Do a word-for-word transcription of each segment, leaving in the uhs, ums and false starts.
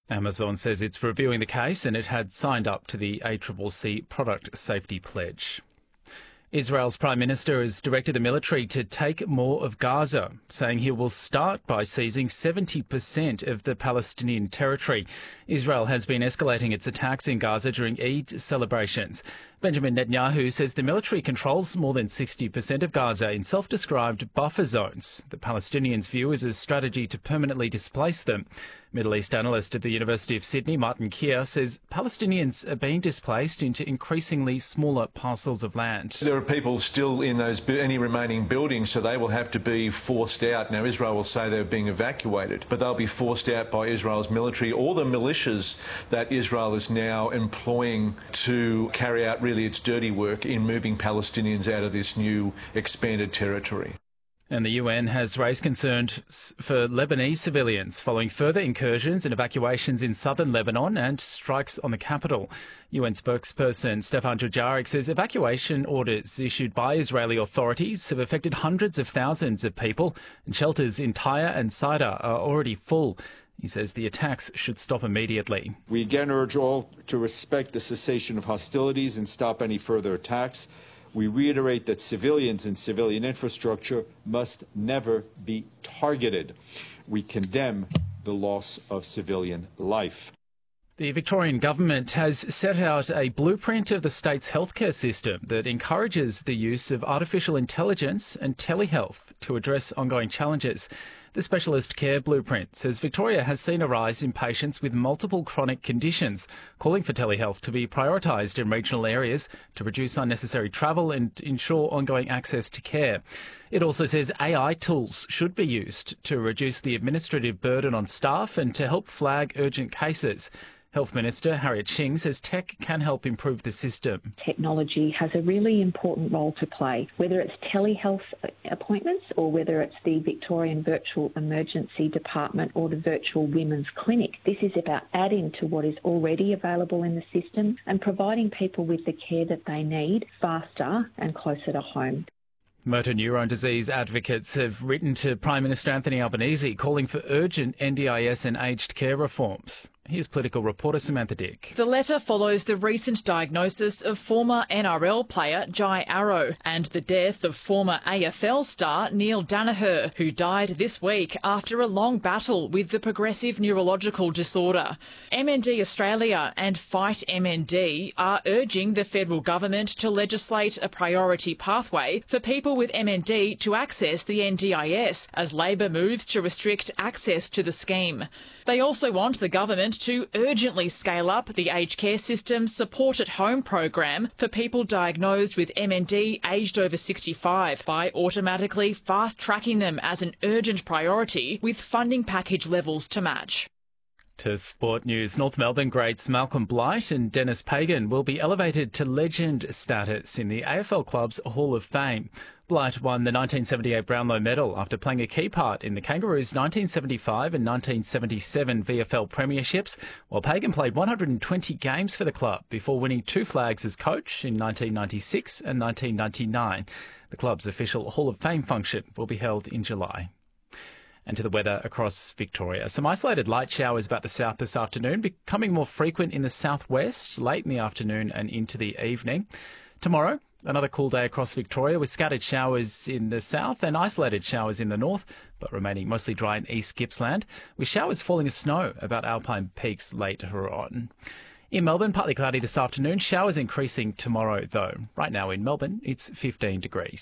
Amazon says it's reviewing the case and it had signed up to the A C C C Product Safety Pledge. Israel's Prime Minister has directed the military to take more of Gaza, saying he will start by seizing seventy percent of the Palestinian territory. Israel has been escalating its attacks in Gaza during Eid celebrations. Benjamin Netanyahu says the military controls more than sixty percent of Gaza in self-described buffer zones. The Palestinians view as a strategy to permanently displace them. Middle East analyst at the University of Sydney, Martin Keir, says Palestinians are being displaced into increasingly smaller parcels of land. There are people still in those any remaining buildings, so they will have to be forced out. Now, Israel will say they're being evacuated, but they'll be forced out by Israel's military or the militias that Israel is now employing to carry out really its dirty work in moving Palestinians out of this new expanded territory. And the U N has raised concerns for Lebanese civilians following further incursions and evacuations in southern Lebanon and strikes on the capital. U N spokesperson Stefan Dujarric says evacuation orders issued by Israeli authorities have affected hundreds of thousands of people, and shelters in Tyre and Sidon are already full. He says the attacks should stop immediately. We again urge all to respect the cessation of hostilities and stop any further attacks. We reiterate that civilians and civilian infrastructure must never be targeted. We condemn the loss of civilian life. The Victorian government has set out a blueprint of the state's healthcare system that encourages the use of artificial intelligence and telehealth to address ongoing challenges. The Specialist Care Blueprint says Victoria has seen a rise in patients with multiple chronic conditions, calling for telehealth to be prioritised in regional areas to reduce unnecessary travel and ensure ongoing access to care. It also says A I tools should be used to reduce the administrative burden on staff and to help flag urgent cases. Health Minister Harriet Shing says tech can help improve the system. Technology has a really important role to play, whether it's telehealth appointments or whether it's the Victorian Virtual Emergency Department or the Virtual Women's Clinic. This is about adding to what is already available in the system and providing people with the care that they need faster and closer to home. Motor neurone disease advocates have written to Prime Minister Anthony Albanese calling for urgent N D I S and aged care reforms. Here's political reporter Samantha Dick. The letter follows the recent diagnosis of former N R L player Jai Arrow and the death of former A F L star Neil Danaher, who died this week after a long battle with the progressive neurological disorder. M N D Australia and Fight M N D are urging the federal government to legislate a priority pathway for people with M N D to access the N D I S as Labor moves to restrict access to the scheme. They also want the government to urgently scale up the aged care system's support at home program for people diagnosed with M N D aged over sixty-five by automatically fast-tracking them as an urgent priority with funding package levels to match. To sport news, North Melbourne greats Malcolm Blight and Dennis Pagan will be elevated to legend status in the A F L Club's Hall of Fame. Blight won the nineteen seventy-eight Brownlow medal after playing a key part in the Kangaroos' nineteen seventy-five and nineteen seventy-seven V F L premierships, while Pagan played one hundred twenty games for the club before winning two flags as coach in nineteen ninety-six and nineteen ninety-nine. The club's official Hall of Fame function will be held in July. And to the weather across Victoria. Some isolated light showers about the south this afternoon, becoming more frequent in the southwest late in the afternoon and into the evening. Tomorrow, another cool day across Victoria with scattered showers in the south and isolated showers in the north, but remaining mostly dry in East Gippsland, with showers falling as snow about Alpine Peaks later on. In Melbourne, partly cloudy this afternoon, showers increasing tomorrow though. Right now in Melbourne, it's fifteen degrees.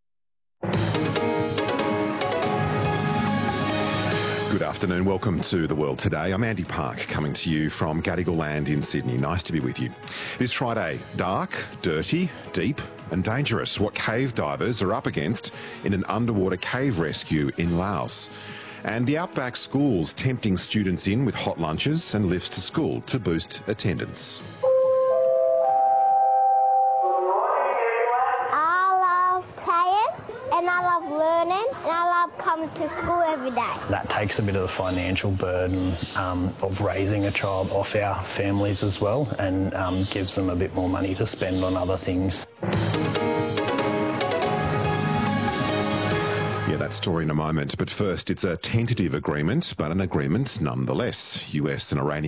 Good afternoon. Welcome to The World Today. I'm Andy Park, coming to you from Gadigal Land in Sydney. Nice to be with you. This Friday, dark, dirty, deep and dangerous. What cave divers are up against in an underwater cave rescue in Laos. And the Outback schools tempting students in with hot lunches and lifts to school to boost attendance. And I love learning, and I love coming to school every day. That takes a bit of the financial burden um, of raising a child off our families as well, and um, gives them a bit more money to spend on other things. Yeah, that story in a moment. But first, it's a tentative agreement, but an agreement nonetheless. U S and Iranian